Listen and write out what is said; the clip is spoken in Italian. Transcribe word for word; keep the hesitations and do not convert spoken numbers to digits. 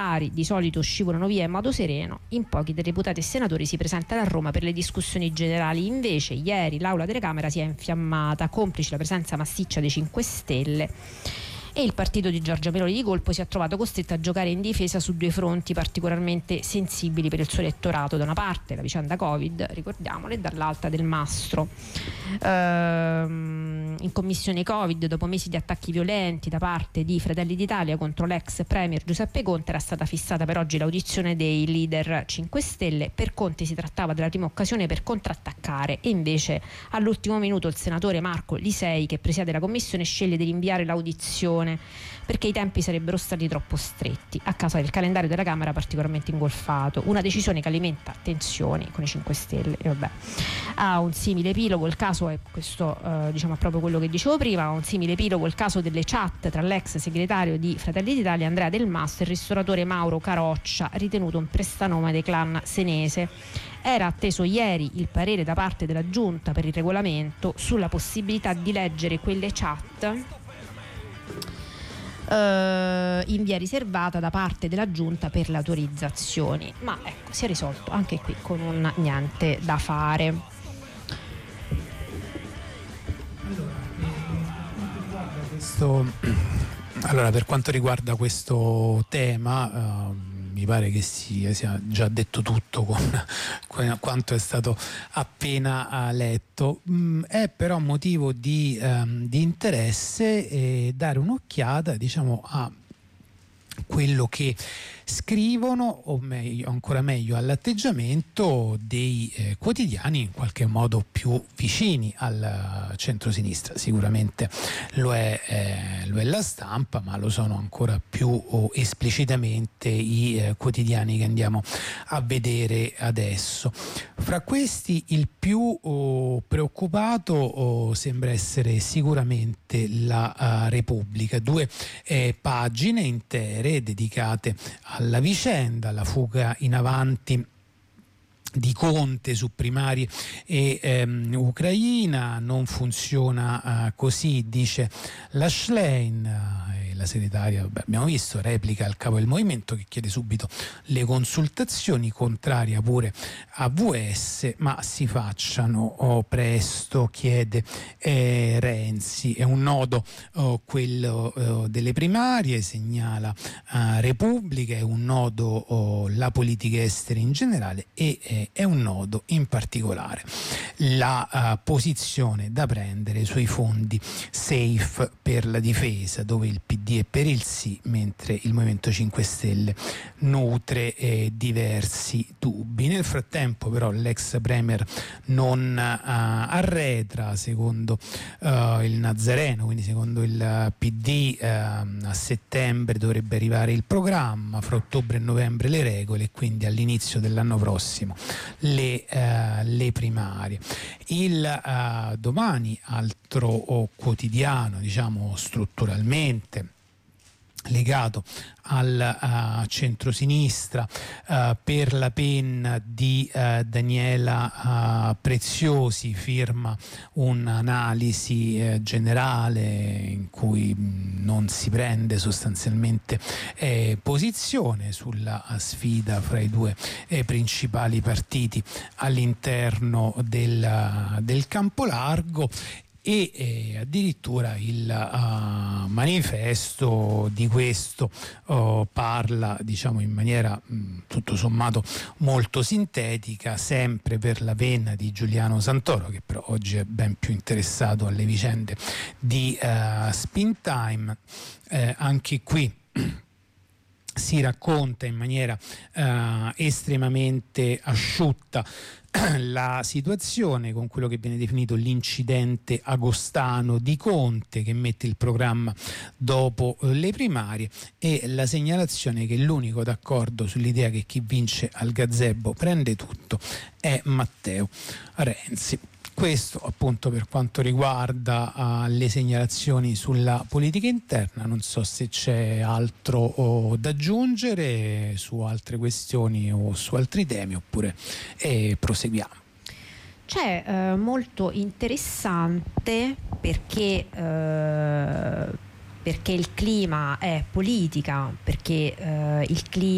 di solito scivolano via in modo sereno, in pochi dei deputati e senatori si presentano a Roma per le discussioni generali. Invece ieri l'aula della Camera si è infiammata, complice la presenza massiccia dei cinque Stelle, e il partito di Giorgia Meloni di colpo si è trovato costretto a giocare in difesa su due fronti particolarmente sensibili per il suo elettorato: da una parte la vicenda Covid, ricordiamolo, e dall'altra del Mastro. Ehm, in commissione Covid, dopo mesi di attacchi violenti da parte di Fratelli d'Italia contro l'ex premier Giuseppe Conte, era stata fissata per oggi l'audizione dei leader cinque Stelle. Per Conte si trattava della prima occasione per contrattaccare, e invece all'ultimo minuto il senatore Marco Lisei, che presiede la commissione, sceglie di rinviare l'audizione perché i tempi sarebbero stati troppo stretti a causa del calendario della Camera particolarmente ingolfato. Una decisione che alimenta tensioni con i cinque Stelle. E vabbè, ha un simile epilogo il caso, è questo eh, diciamo è proprio quello che dicevo prima, ha un simile epilogo il caso delle chat tra l'ex segretario di Fratelli d'Italia Andrea Del Mastro e il ristoratore Mauro Caroccia, ritenuto un prestanome del clan senese. Era atteso ieri il parere da parte della Giunta per il regolamento sulla possibilità di leggere quelle chat in via riservata da parte della Giunta per le autorizzazioni, ma ecco, si è risolto anche qui con un niente da fare. Allora, questo, allora per quanto riguarda questo tema, uh, mi pare che si sia già detto tutto con, con quanto è stato appena uh, letto. Mm, è però motivo di, um, di interesse eh, dare un'occhiata, diciamo, a quello che scrivono, o meglio, ancora meglio, all'atteggiamento dei eh, quotidiani in qualche modo più vicini al centrosinistra. Sicuramente lo è, eh, lo è la Stampa, ma lo sono ancora più oh, esplicitamente i eh, quotidiani che andiamo a vedere adesso. Fra questi il più oh, preoccupato oh, sembra essere sicuramente la uh, Repubblica, due eh, pagine intere dedicate alla vicenda, alla fuga in avanti di Conte su primarie e ehm, Ucraina. Non funziona uh, così, dice la Schlein, uh, e la segretaria, vabbè, abbiamo visto, replica al capo del movimento che chiede subito le consultazioni, contraria pure a V S, ma si facciano oh, presto, chiede eh, Renzi. È un nodo oh, quello oh, delle primarie, segnala uh, Repubblica, è un nodo oh, la politica estera in generale, e eh, è un nodo in particolare la uh, posizione da prendere sui fondi safe per la difesa, dove il P D è per il sì, mentre il Movimento cinque Stelle nutre eh, diversi dubbi. Nel frattempo però l'ex premier non uh, arretra, secondo uh, il Nazareno, quindi secondo il P D uh, a settembre dovrebbe arrivare il programma, fra ottobre e novembre le regole, e quindi all'inizio dell'anno prossimo le, uh, le primarie. Il uh, Domani, altro oh, quotidiano, diciamo strutturalmente legato al uh, centrosinistra, uh, per la penna di uh, Daniela uh, Preziosi firma un'analisi uh, generale in cui mh, non si prende sostanzialmente eh, posizione sulla sfida fra i due eh, principali partiti all'interno del, uh, del campo largo. E eh, addirittura il uh, manifesto di questo uh, parla, diciamo, in maniera mh, tutto sommato molto sintetica, sempre per la penna di Giuliano Santoro, che però oggi è ben più interessato alle vicende di uh, Spin Time. Eh, anche qui si racconta in maniera uh, estremamente asciutta la situazione, con quello che viene definito l'incidente agostano di Conte, che mette il programma dopo le primarie, e la segnalazione che l'unico d'accordo sull'idea che chi vince al gazebo prende tutto è Matteo Renzi. Questo appunto per quanto riguarda uh, le segnalazioni sulla politica interna. Non so se c'è altro oh, da aggiungere su altre questioni o su altri temi, oppure eh, proseguiamo. C'è eh, molto interessante perché, eh, perché il clima è politica, perché eh, il clima